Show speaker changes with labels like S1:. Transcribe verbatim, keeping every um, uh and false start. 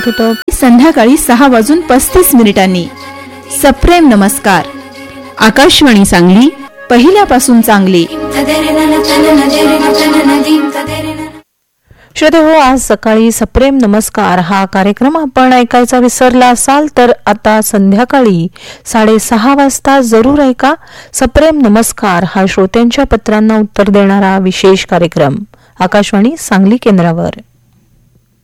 S1: होतं. संध्याकाळी सहा वाजून पस्तीस मिनिटांनी सप्रेम नमस्कार. आकाशवाणी सांगली, पहिल्यापासून चांगली.
S2: श्रोते हो, आज सकाळी सप्रेम नमस्कार हा कार्यक्रम आपण ऐकायचा विसरला असाल तर आता संध्याकाळी साडेसहा वाजता जरूर ऐका. सप्रेम नमस्कार हा श्रोत्यांच्या पत्रांना उत्तर देणारा विशेष कार्यक्रम आकाशवाणी सांगली केंद्रावर.